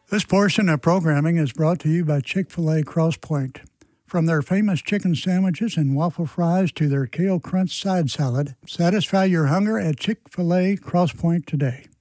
This portion of programming is brought to you by Chick-fil-A Cross Point. From their famous chicken sandwiches and waffle fries to their kale crunch side salad, satisfy your hunger at Chick-fil-A Cross Point today.